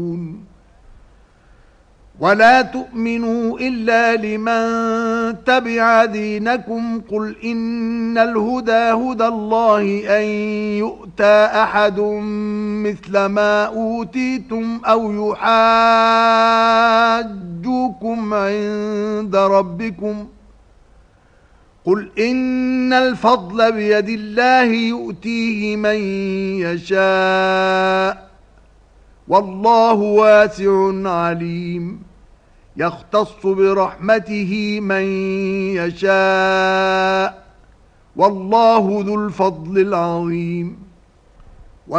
ولا تؤمنوا إلا لمن تبع دينكم قل إن الهدى هدى الله أن يؤتى أحد مثل ما أوتيتم أو يحاجوكم عند ربكم قل إن الفضل بيد الله يؤتيه من يشاء والله واسع عليم يختص برحمته من يشاء والله ذو الفضل العظيم